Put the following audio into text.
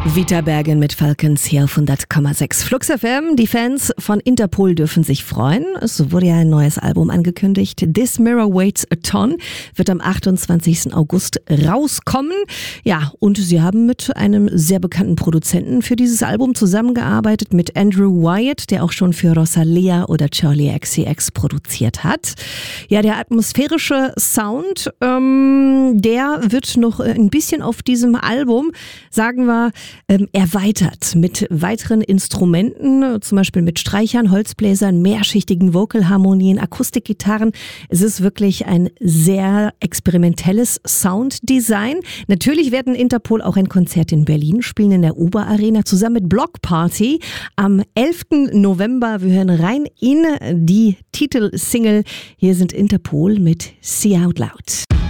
Vita Bergen mit Falcons hier auf 100,6 Flux FM. Die Fans von Interpol dürfen sich freuen. Es wurde ja ein neues Album angekündigt. This Mirror Weighs a Ton wird am 28. August rauskommen. Ja, und sie haben mit einem sehr bekannten Produzenten für dieses Album zusammengearbeitet, mit Andrew Wyatt, der auch schon für Rosalía oder Charli XCX produziert hat. Ja, der atmosphärische Sound, der wird noch ein bisschen auf diesem Album, sagen wir, erweitert mit weiteren Instrumenten, zum Beispiel mit Streichern, Holzbläsern, mehrschichtigen Vocalharmonien, Akustikgitarren. Es ist wirklich ein sehr experimentelles Sounddesign. Natürlich werden Interpol auch ein Konzert in Berlin spielen, in der Uber Arena, zusammen mit Block Party am 11. November. Wir hören rein in die Titelsingle. Hier sind Interpol mit See Out Loud.